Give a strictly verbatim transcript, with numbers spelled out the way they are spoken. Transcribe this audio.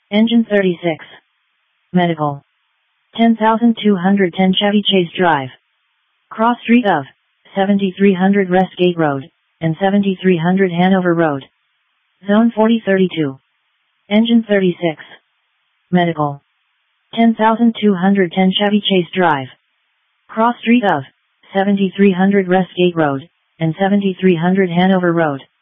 Engine thirty-six. Medical. ten thousand two hundred ten Chevy Chase Drive. Cross street of seventy-three hundred Westgate Road and seventy-three hundred Hanover Road. Zone forty thirty-two. Engine thirty-six. Medical. ten thousand two hundred ten Chevy Chase Drive. Cross street of seventy-three hundred Westgate Road and seventy-three hundred Hanover Road.